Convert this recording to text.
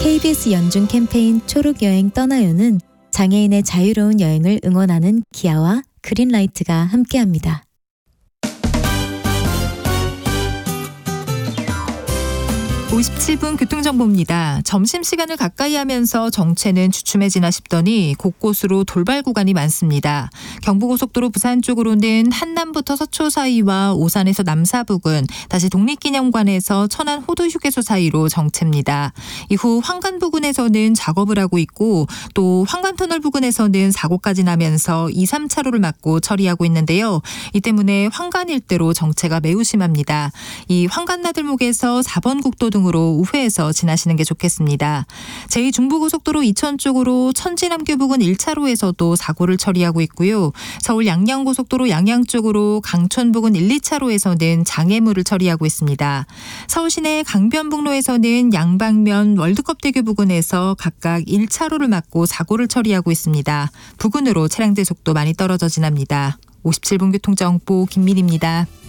KBS 연중 캠페인 초록여행 떠나요는 장애인의 자유로운 여행을 응원하는 기아와 그린라이트가 함께합니다. 57분 교통정보입니다. 점심시간을 가까이 하면서 정체는 주춤해지나 싶더니 곳곳으로 돌발 구간이 많습니다. 경부고속도로 부산 쪽으로는 한남부터 서초 사이와 오산에서 남사 부근, 다시 독립기념관에서 천안 호두휴게소 사이로 정체입니다. 이후 황간 부근에서는 작업을 하고 있고 또 황간터널 부근에서는 사고까지 나면서 2, 3차로를 막고 처리하고 있는데요. 이 때문에 황간 일대로 정체가 매우 심합니다. 이 황간나들목에서 4번 국도 등으로 우회해서 지나시는 게 좋겠습니다. 제2중부고속도로 이천 쪽으로 천지남교 부근 1차로에서도 사고를 처리하고 있고요. 서울 양양고속도로 양양 쪽으로 강촌 부근 1, 2차로에서는 장애물을 처리하고 있습니다. 서울시내 강변북로에서는 양방면 월드컵대교 부근에서 각각 1차로를 막고 사고를 처리하고 있습니다. 부근으로 차량대 속도 많이 떨어져 지납니다. 57분 교통정보 김민희입니다.